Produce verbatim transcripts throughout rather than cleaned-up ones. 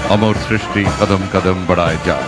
अमर सृष्टि कदम कदम बढ़ाए जा।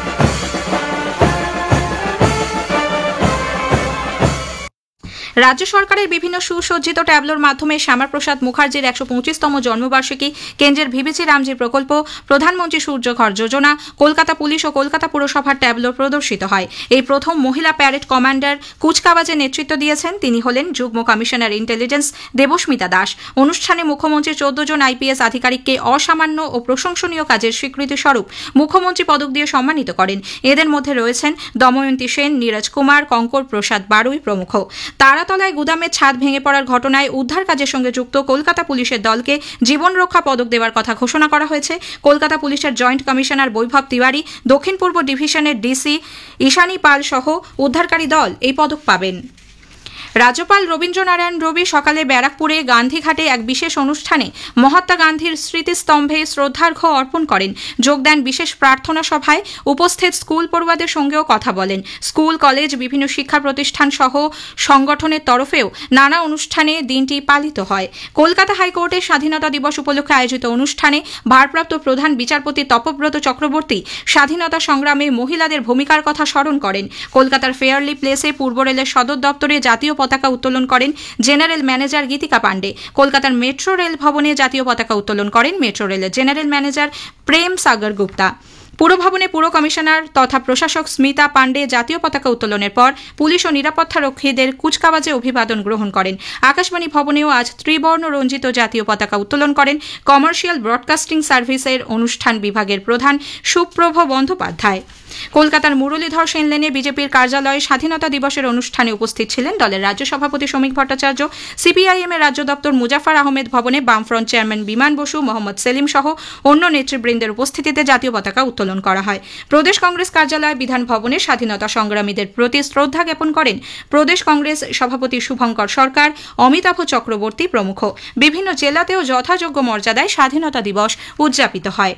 রাজ্য সরকারের বিভিন্ন সুসজ্জিত ট্যাবলোর মাধ্যমে শ্যামাপ্রসাদ মুখার্জির একশো পঁচিশতম জন্মবার্ষিকী, কেন্দ্রের ভিবিজি রামজি প্রকল্প, প্রধানমন্ত্রী সূর্যঘর যোজনা, কলকাতা পুলিশ ও কলকাতা পুরসভার ট্যাবলো প্রদর্শিত হয়। এই প্রথম মহিলা প্যারেড কমান্ডার কুচকাওয়াজে নেতৃত্ব দিয়েছেন তিনি হলেন যুগ্ম কমিশনার ইন্টেলিজেন্স দেবস্মিতা দাস। অনুষ্ঠানে মুখ্যমন্ত্রী চোদ্দ জন আইপিএস আধিকারিককে অসামান্য ও প্রশংসনীয় কাজের স্বীকৃতি স্বরূপ মুখ্যমন্ত্রী পদক দিয়ে সম্মানিত করেন। এদের মধ্যে রয়েছেন দময়ন্তী সেন, নীরজ কুমার, কঙ্কর প্রসাদ বারুই প্রমুখ। তারা তলায় গুদামের ছাদ ভেঙে পড়ার ঘটনায় উদ্ধার কাজের সঙ্গে যুক্ত কলকাতা পুলিশের দলকে জীবন রক্ষা পদক দেওয়ার কথা ঘোষণা করা হয়েছে। কলকাতা পুলিশের জয়েন্ট কমিশনার বৈভব তিওয়ারি, দক্ষিণ পূর্ব ডিভিশনের ডিসি ঈশানী পাল সহ উদ্ধারকারী দল এই পদক পাবেন। রাজ্যপাল রবীন্দ্রনারায়ণ রবি সকালে ব্যারাকপুরে গান্ধীঘাটে এক বিশেষ অনুষ্ঠানে মহাত্মা গান্ধীর স্মৃতিস্তম্ভে শ্রদ্ধার্ঘ্য অর্পণ করেন। যোগ দেন বিশেষ প্রার্থনা সভায়। উপস্থিত স্কুল পড়ুয়াদের সঙ্গেও কথা বলেন। স্কুল, কলেজ, বিভিন্ন শিক্ষা প্রতিষ্ঠান সহ সংগঠনের তরফেও নানা অনুষ্ঠানে দিনটি পালিত হয়। কলকাতা হাইকোর্টের স্বাধীনতা দিবস উপলক্ষে আয়োজিত অনুষ্ঠানে ভারপ্রাপ্ত প্রধান বিচারপতি তপব্রত চক্রবর্তী স্বাধীনতা সংগ্রামে মহিলাদের ভূমিকার কথা স্মরণ করেন। কলকাতার ফেয়ারলি প্লেসে পূর্ব রেলের সদর দপ্তরে জাতীয় পতাকা উত্তোলন করেন জেনারেল ম্যানেজার গীতিকা পান্ডে। কলকাতার মেট্রো রেল ভবনে জাতীয় পতাকা উত্তোলন করেন মেট্রো রেলের জেনারেল ম্যানেজার প্রেম সাগর গুপ্তা। পুরভবনে পুর কমিশনার তথা প্রশাসক স্মিতা পান্ডে জাতীয় পতাকা উত্তোলনের পর পুলিশ ও নিরাপত্তা রক্ষীদের কুচকাওয়াজে অভিবাদন গ্রহণ করেন। আকাশবাণী ভবনেও আজ ত্রিবর্ণ রঞ্জিত জাতীয় পতাকা উত্তোলন করেন কমার্শিয়াল ব্রডকাস্টিং সার্ভিসের অনুষ্ঠান বিভাগের প্রধান সুপ্রভ বন্দ্যোপাধ্যায়। কলকাতার মুরলীধর সেন লেনে বিজেপির কার্যালয়ে স্বাধীনতা দিবসের অনুষ্ঠানে উপস্থিত ছিলেন দলের রাজ্য সভাপতি শ্রমিক ভট্টাচার্য। সিপিআইএম এর রাজ্য দপ্তর মুজাফর আহমেদ ভবনে বামফ্রন্ট চেয়ারম্যান বিমান বসু, মোহাম্মদ সেলিম সহ অন্য নেতৃবৃন্দের উপস্থিতিতে জাতীয় পতাকা উত্তোলন করা হয়। প্রদেশ কংগ্রেস কার্যালয় বিধান ভবনে স্বাধীনতা সংগ্রামীদের প্রতি শ্রদ্ধা জ্ঞাপন করেন প্রদেশ কংগ্রেস সভাপতি শুভঙ্কর সরকার, অমিতাভ চক্রবর্তী প্রমুখ। বিভিন্ন জেলাতেও যথাযোগ্য মর্যাদায় স্বাধীনতা দিবস উদযাপিত হয়।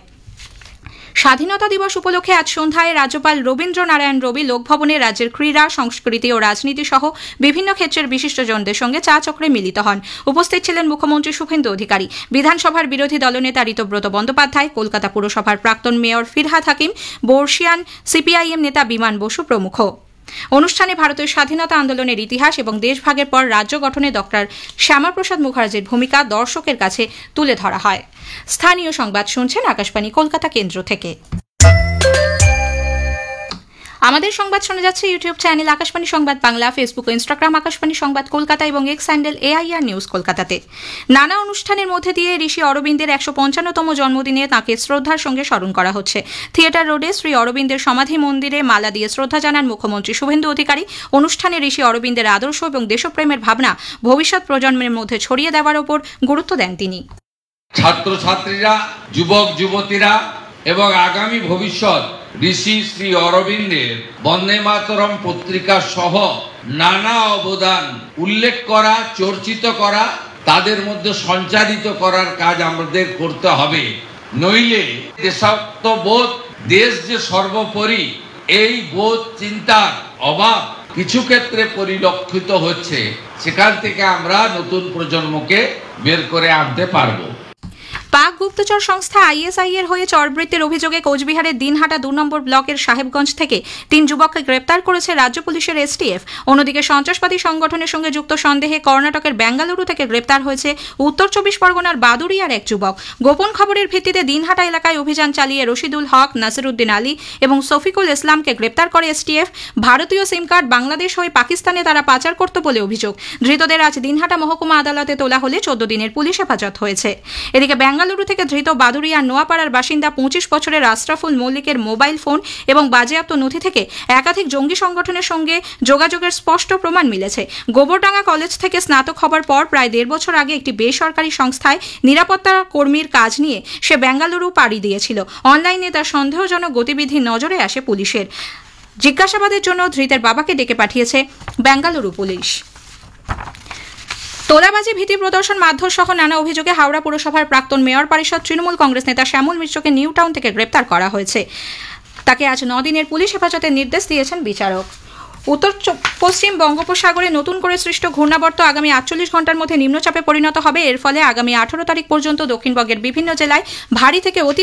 স্বাধীনতা দিবস উপলক্ষে আজ সন্ধ্যায় রাজ্যপাল রবীন্দ্রনারায়ণ রবি লোকভবনে রাজ্যের ক্রীড়া, সংস্কৃতি ও রাজনীতি সহ বিভিন্ন ক্ষেত্রের বিশিষ্টজনদের সঙ্গে চা চক্রে মিলিত হন। উপস্থিত ছিলেন মুখ্যমন্ত্রী শুভেন্দু অধিকারী, বিধানসভার বিরোধী দলনেতা ঋতব্রত বন্দ্যোপাধ্যায়, কলকাতা পুরসভার প্রাক্তন মেয়র ফিরহাদ হাকিম, বর্ষিয়ান সিপিআইএম নেতা বিমান বসু প্রমুখ। অনুষ্ঠানে ভারতের স্বাধীনতা আন্দোলনের ইতিহাস এবং দেশভাগের পর রাজ্য গঠনে ডক্টর শ্যামাপ্রসাদ মুখার্জির ভূমিকা দর্শকের কাছে তুলে ধরা হয়। স্থানীয় সংবাদ শুনছেন আকাশবাণী কলকাতা কেন্দ্র থেকে। আমাদের সংবাদ শোনা যাচ্ছে ইউটিউব চ্যানেল আকাশবাণী সংবাদ বাংলা, ফেসবুক ও ইনস্টাগ্রাম আকাশবাণী সংবাদ কলকাতা এবং এক্স হ্যান্ডেল এআইআর নিউজ কলকাতাতে। নানা অনুষ্ঠানের মধ্যে দিয়ে ঋষি অরবিন্দের একশো পঞ্চান্নতম জন্মদিনে তাঁকে শ্রদ্ধার সঙ্গে স্মরণ করা হচ্ছে। থিয়েটার রোডে শ্রী অরবিন্দের সমাধি মন্দিরে মালা দিয়ে শ্রদ্ধা জানান মুখ্যমন্ত্রী শুভেন্দু অধিকারী। অনুষ্ঠানে ঋষি অরবিন্দের আদর্শ এবং দেশপ্রেমের ভাবনা ভবিষ্যৎ প্রজন্মের মধ্যে ছড়িয়ে দেওয়ার ওপর গুরুত্ব দেন তিনি। ছাত্রছাত্রীরা, যুবক যুবতীরা এবং আগামী ভবিষ্যৎ ঋষি শ্রী অরবিন্দের বন্দে মাতরম পত্রিকা সহ নানা অবদান উল্লেখ করা, চর্চিত করা, তাদের মধ্যে সঞ্চারিত করার কাজ আমাদের করতে হবে। নইলে দেশাত্মবোধ, দেশ যে সর্বোপরি, এই বোধ চিন্তার অভাব কিছু ক্ষেত্রে পরিলক্ষিত হচ্ছে। সেখান থেকে আমরা নতুন প্রজন্মকে বের করে আনতে পারবো। পাক গুপ্তচর সংস্থা আইএসআই এর হয়ে চরবৃত্তির অভিযোগে কোচবিহারের দিনহাটা দু নম্বর ব্লকের সাহেবগঞ্জ থেকে তিন যুবককে গ্রেপ্তার করেছে রাজ্য পুলিশের এসটিএফ। অন্যদিকে সন্ত্রাসবাদী সংগঠনের সঙ্গে যুক্ত সন্দেহে কর্ণাটকের বেঙ্গালুরু থেকে গ্রেপ্তার হয়েছে উত্তর চব্বিশ পরগনার বাদুড়িয়ার এক যুবক। গোপন খবরের ভিত্তিতে দিনহাটা এলাকায় অভিযান চালিয়ে রশিদুল হক, নাসিরুদ্দিন আলী এবং শফিকুল ইসলামকে গ্রেপ্তার করে এসটিএফ। ভারতীয় সিম কার্ড বাংলাদেশ হয়ে পাকিস্তানে তারা পাচার করত বলে অভিযোগ। ধৃতদের আজ দিনহাটা মহকুমা আদালতে তোলা হলে চোদ্দ দিনের পুলিশ হেফাজত হয়েছে। এদিকে বেঙ্গালুরু থেকে ধৃত বাদুড়িয়া নোয়াপাড়ার বাসিন্দা পঁচিশ বছরের আশরাফুল মল্লিকের মোবাইল ফোন এবং বাজেয়াপ্ত নথি থেকে একাধিক জঙ্গি সংগঠনের সঙ্গে যোগাযোগের স্পষ্ট প্রমাণ মিলেছে। গোবরডাঙ্গা কলেজ থেকে স্নাতক হবার পর প্রায় দেড় বছর আগে একটি বেসরকারি সংস্থায় নিরাপত্তা কর্মীর কাজ নিয়ে সে বেঙ্গালুরু পাড়ি দিয়েছিল। অনলাইনে তার সন্দেহজনক গতিবিধি নজরে আসে পুলিশের। জিজ্ঞাসাবাদের জন্য ধৃতের বাবাকে ডেকে পাঠিয়েছে বেঙ্গালুরু পুলিশ। তোলাবাজি, ভীতি প্রদর্শন, মারধর সহ নানা অভিযোগে হাওড়া পুরসভার প্রাক্তন মেয়র পরিষদ তৃণমূল কংগ্রেস নেতা শ্যামল মিশ্রকে নিউ টাউন থেকে গ্রেপ্তার করা হয়েছে। তাকে আজ নদিনের পুলিশ হেফাজতের নির্দেশ দিয়েছেন বিচারক। উত্তর পশ্চিম বঙ্গোপসাগরে নতুন করে সৃষ্ট ঘূর্ণাবর্ত আগামী আটচল্লিশ ঘন্টার মধ্যে নিম্নচাপে পরিণত হবে। এর ফলে আগামী আঠারো তারিখ পর্যন্ত দক্ষিণবঙ্গের বিভিন্ন জেলায় ভারী থেকে অতি